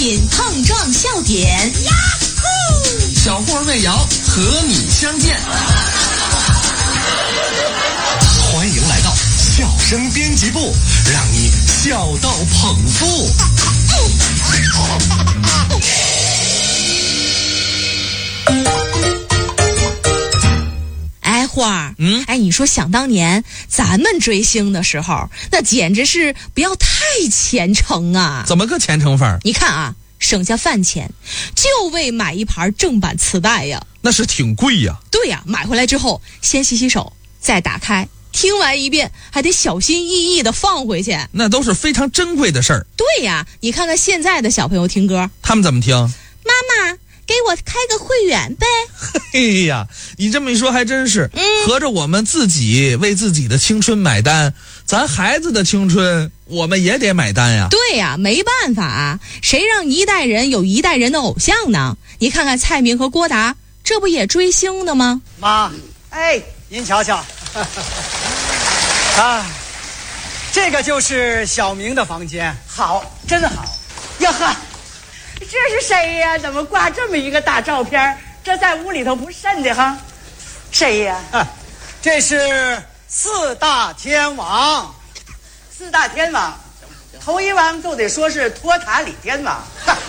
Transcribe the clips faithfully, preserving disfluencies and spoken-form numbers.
品碰撞笑点，呀呼！ 小霍魏瑶和你相见。欢迎来到笑声编辑部，让你笑到捧腹。 哎，花儿，嗯，哎，你说想当年咱们追星的时候，那简直是不要太虔诚啊！ 怎么个虔诚法？ 你看啊，省下饭钱，就为买一盘正版磁带呀， 那是挺贵呀。 对呀，买回来之后先洗洗手，再打开，听完一遍还得小心翼翼的放回去， 那都是非常珍贵的事儿。 对呀，你看看现在的小朋友听歌， 他们怎么听？ 妈妈，给我开个会员呗。 嘿呀，你这么一说还真是，嗯，合着我们自己为自己的青春买单，咱孩子的青春我们也得买单呀。 对呀，没办法啊，谁让一代人有一代人的偶像呢？你看看蔡明和郭达，这不也追星的吗？ 妈，哎，您瞧瞧，啊，这个就是小明的房间， 好，真好。哟呵，这是谁呀？怎么挂这么一个大照片？这在屋里头不瘆得慌？谁呀？ 啊，这是四大天王。 四大天王，头一王就得说是托塔李天王。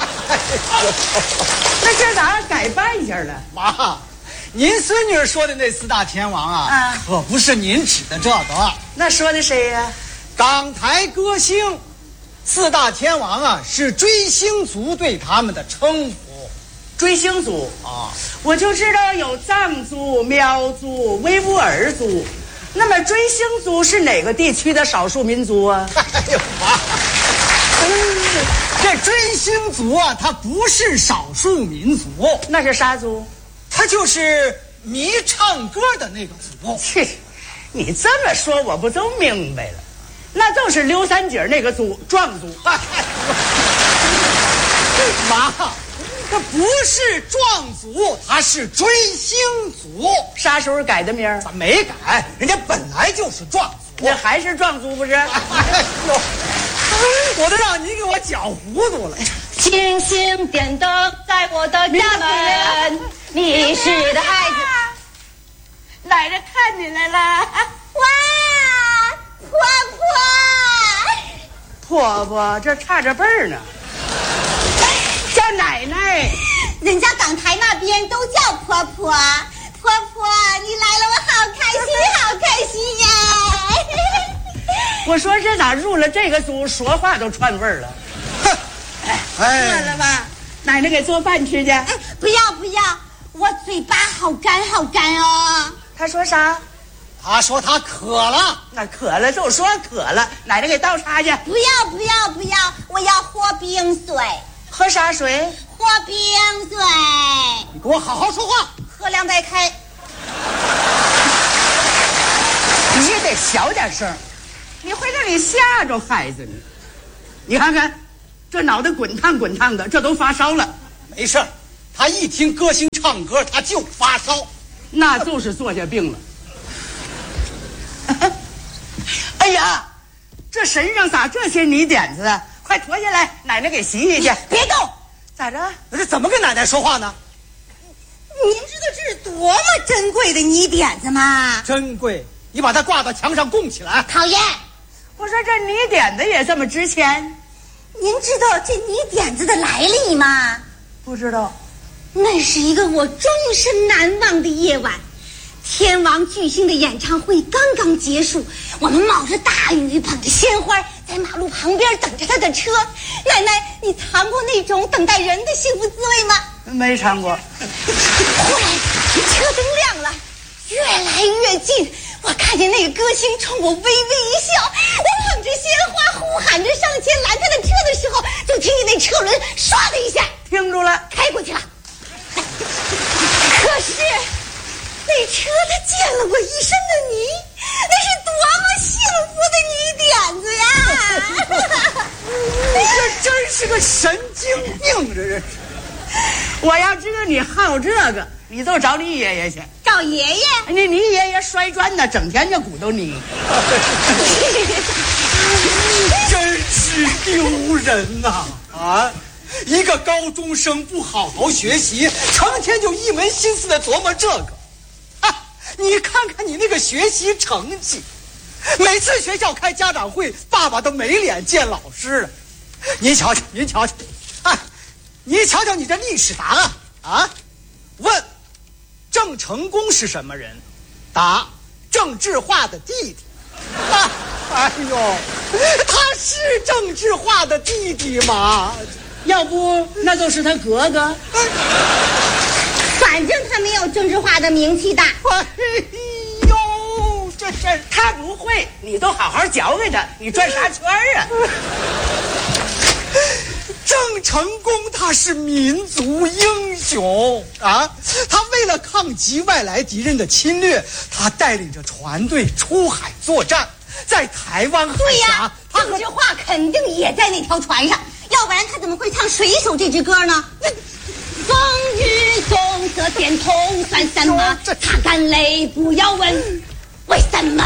那这咋改半下了？ 妈，您孙女说的那四大天王啊，啊可不是您指的这个。 那说的谁呀？ 港台歌星。四大天王啊，是追星族对他们的称呼。 追星族啊，我就知道有藏族、苗族、维吾尔族。那么追星族是哪个地区的少数民族啊？ 哎呦妈！这追星族啊，它不是少数民族， 那是啥族？ 它就是迷唱歌的那个族。 切，你这么说我不都明白了？那就是刘三姐那个族，壮族。 妈，这不是壮族，它是追星族。 啥时候改的名儿？ 咋没改？人家本来就是壮族。 那还是壮族不是？哎呦， 我都让你给我搅糊涂了。 星星点灯在我的家门，你是的孩子。 奶奶看你来了。 哇，婆婆婆， 婆，这差着辈儿呢。叫奶奶， 人家港台那边都叫婆婆。婆婆，你来了，我好开心，好开心呀！ 我说这咋入了这个族，说话都串味儿了。哎，算了吧，奶奶给做饭吃去。 哎，不要不要，我嘴巴好干好干哦。 他说啥？ 他说他渴了。 那渴了就说渴了，奶奶给倒茶去。 不要不要不要，我要喝冰水。 喝啥水？ 喝冰水。 你给我好好说话。 喝凉再开。你也得小点声，你会让你吓着孩子呢。你看看，这脑袋滚烫滚烫的，这都发烧了。 没事，他一听歌星唱歌他就发烧， 那就是坐下病了。哎呀，这身上咋这些泥点子啊？快脱下来，奶奶给洗洗去。 别动！ 咋着？ 这怎么跟奶奶说话呢？ 您知道这是多么珍贵的泥点子吗？ 珍贵，你把它挂到墙上供起来。 讨厌！ 我说这泥点子也这么值钱？ 您知道这泥点子的来历吗？ 不知道。 那是一个我终身难忘的夜晚，天王巨星的演唱会刚刚结束，我们冒着大雨，捧着鲜花，在马路旁边等着他的车。奶奶，你尝过那种等待人的幸福滋味吗？ 没尝过。 忽然车灯亮了，越来越近，我看见那个歌星冲我微微一笑，我捧着鲜花呼喊着上前拦他的车的时候，就听见那车轮唰的一下停住了， 开过去了。可是那车它溅了我一身的泥，那是多么幸福的泥点子呀！ 这真是个神经病，这是。 我要知道你好这个，你就找你爷爷去。 找爷爷？ 你你爷爷摔砖呢，整天就鼓捣你。 真是丢人呐！啊， 一个高中生不好好学习，成天就一门心思的琢磨这个。啊，你看看你那个学习成绩，每次学校开家长会，爸爸都没脸见老师了。您瞧瞧，您瞧瞧，啊，你瞧瞧你这历史答案啊，问郑成功是什么人？答郑智化的弟弟。啊，哎呦，他是郑智化的弟弟吗？ 要不那就是他哥哥。 反正他没有郑智化的名气大。 哎呦，这是他不会，你都好好教给他，你转啥圈啊？ 郑成功他是民族英雄啊！他为了抗击外来敌人的侵略，他带领着船队出海作战，在台湾海对峡。 呀，郑智化肯定也在那条船上，要不然他怎么会唱《水手》这支歌呢？风雨中这点痛算什么？擦干泪，不要问为什么。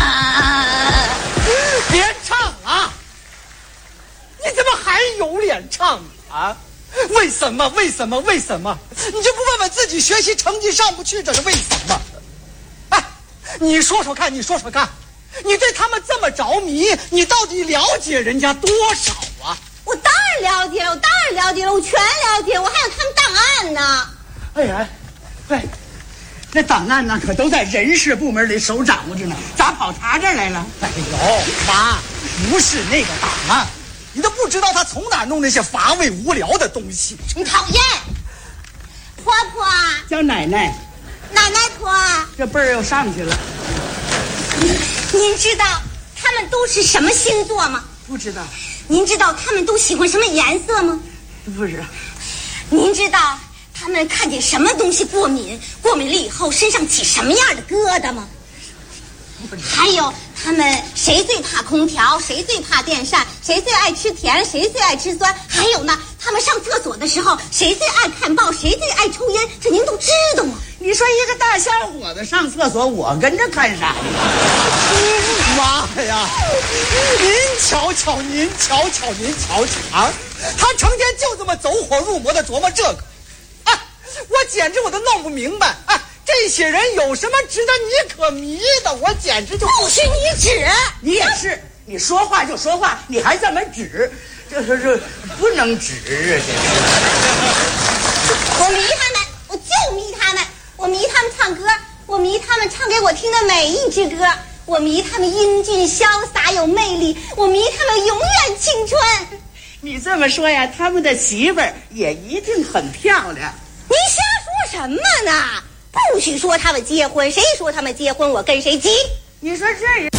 别唱啊！你怎么还有脸唱啊？为什么？为什么？为什么？你就不问问自己学习成绩上不去，这是为什么？哎，你说说看，你说说看，你对他们这么着迷，你到底了解人家多少啊？ 我当然了解了，我当然了解了，我全了解，我还有他们档案呢。 哎呀，对，那档案呢可都在人事部门里手掌握着呢，咋跑他这儿来了？ 哎呦，妈，不是那个档案。你都不知道他从哪弄那些乏味无聊的东西， 真讨厌！婆婆， 叫奶奶， 奶奶婆， 这辈儿又上去了。 您知道他们都是什么星座吗？ 不知道。 您知道他们都喜欢什么颜色吗？ 不知道。 您知道他们看见什么东西过敏，过敏了以后身上起什么样的疙瘩吗？还有他们谁最怕空调，谁最怕电扇，谁最爱吃甜，谁最爱吃酸，还有呢，他们上厕所的时候谁最爱看报，谁最爱抽烟，这您都知道吗？ 你说一个大小伙子上厕所，我跟着看啥呀？ 妈呀！您瞧瞧，您瞧瞧，您瞧瞧啊！他成天就这么走火入魔的琢磨这个，哎，我简直我都弄不明白，哎。这些人有什么值得你可迷的？我简直就不许你指！ 你也是，你说话就说话，你还这么指，这是这不能指啊！这是。 我迷他们，我就迷他们，我迷他们唱歌，我迷他们唱给我听的每一支歌，我迷他们英俊潇洒有魅力，我迷他们永远青春。 你这么说呀，他们的媳妇儿也一定很漂亮。 你瞎说什么呢？不许说他们结婚，谁说他们结婚，我跟谁急。 你说这人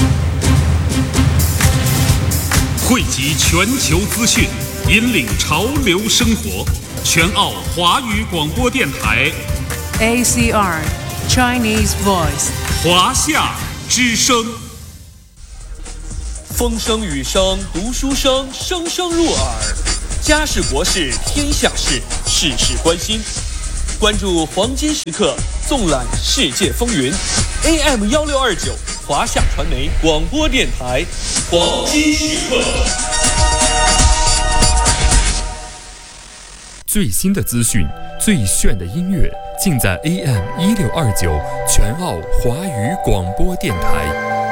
汇集全球资讯，引领潮流生活，全澳华语广播电台 A C R Chinese Voice 华夏之声。 风声雨声读书声，声声入耳。家事国事天下事，事事关心。关注黄金时刻，纵览世界风云。A M 幺六二九，华夏传媒广播电台，黄金时刻。 最新的资讯，最炫的音乐，尽在 A M 一六二九全澳华语广播电台。